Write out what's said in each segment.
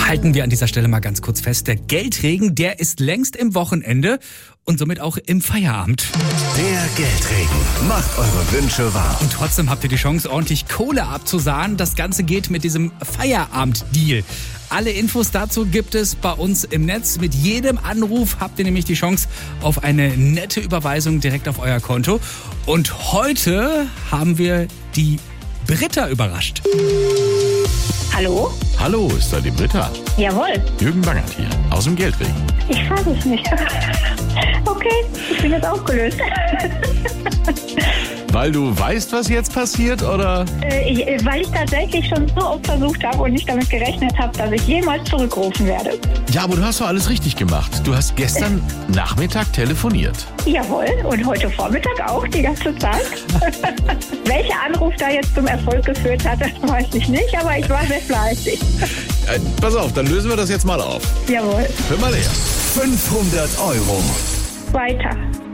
Halten wir an dieser Stelle mal ganz kurz fest. Der Geldregen, der ist längst im Wochenende und somit auch im Feierabend. Der Geldregen macht eure Wünsche wahr. Und trotzdem habt ihr die Chance, ordentlich Kohle abzusahnen. Das Ganze geht mit diesem Feierabend-Deal. Alle Infos dazu gibt es bei uns im Netz. Mit jedem Anruf habt ihr nämlich die Chance auf eine nette Überweisung direkt auf euer Konto. Und heute haben wir die Britta überrascht. Hallo? Hallo, ist da die Britta? Jawohl. Jürgen Bangert hier, aus dem Geldregen. Ich weiß es nicht. Okay, ich bin jetzt aufgelöst. Weil du weißt, was jetzt passiert, oder? Weil ich tatsächlich schon so oft versucht habe und nicht damit gerechnet habe, dass ich jemals zurückrufen werde. Ja, aber du hast doch alles richtig gemacht. Du hast gestern Nachmittag telefoniert. Jawohl, und heute Vormittag auch die ganze Zeit. Welcher Anruf da jetzt zum Erfolg geführt hat, das weiß ich nicht, aber ich war sehr fleißig. Pass auf, dann lösen wir das jetzt mal auf. Jawohl. Hör mal her. 500 Euro. Weiter.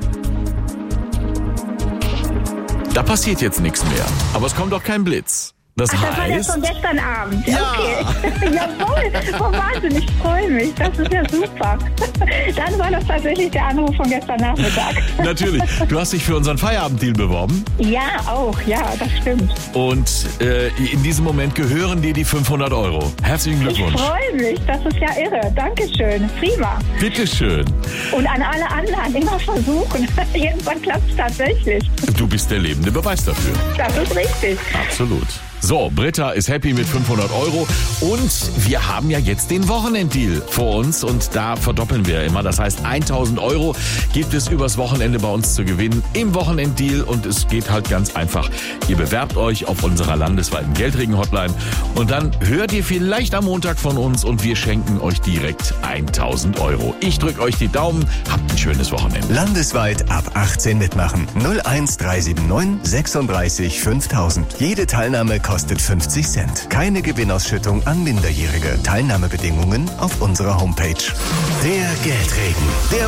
Da passiert jetzt nichts mehr. Aber es kommt auch kein Blitz. Das Ach, das war ja heißt... schon gestern Abend. Ja. Okay. Jawohl. Oh, Wahnsinn, ich freue mich. Das ist ja super. Dann war das tatsächlich der Anruf von gestern Nachmittag. Natürlich. Du hast dich für unseren Feierabenddeal beworben. Ja, auch. Ja, das stimmt. Und in diesem Moment gehören dir die 500 Euro. Herzlichen Ich Glückwunsch. freue mich. Das ist ja irre. Dankeschön. Prima. Bitteschön. Und an alle anderen immer versuchen. Irgendwann klappt es tatsächlich. Du bist der lebende Beweis dafür. Das ist richtig. Absolut. So, Britta ist happy mit 500 Euro und wir haben ja jetzt den Wochenenddeal vor uns und da verdoppeln wir immer. Das heißt, 1000 Euro gibt es übers Wochenende bei uns zu gewinnen im Wochenenddeal und es geht halt ganz einfach. Ihr bewerbt euch auf unserer landesweiten Geldregen-Hotline und dann hört ihr vielleicht am Montag von uns und wir schenken euch direkt 1000 Euro. Ich drücke euch die Daumen, habt ein schönes Wochenende. Landesweit ab 18 mitmachen. 01379 36 5000. Jede Teilnahme kostet 50 Cent. Keine Gewinnausschüttung an Minderjährige. Teilnahmebedingungen auf unserer Homepage. Der Geldregen. Der